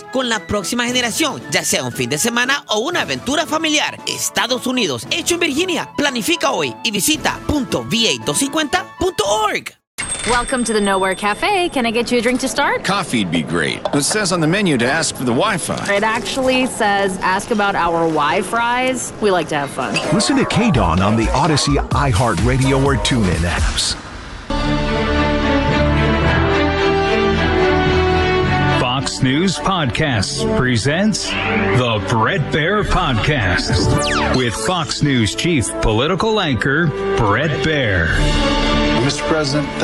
con la próxima generación, ya sea un fin de semana o una aventura familiar. Estados Unidos, hecho en Virginia. Planifica hoy y visita .va250.org. Welcome to the Nowhere Cafe. Can I get you a drink to start? Coffee'd be great. It says on the menu to ask for the Wi-Fi. It actually says ask about our Wi-Fries. We like to have fun. Listen to K-Dawn on the Odyssey, iHeartRadio, or TuneIn apps. Fox News Podcasts presents the Bret Baier Podcast with Fox News Chief Political Anchor Bret Baier. Mr. President,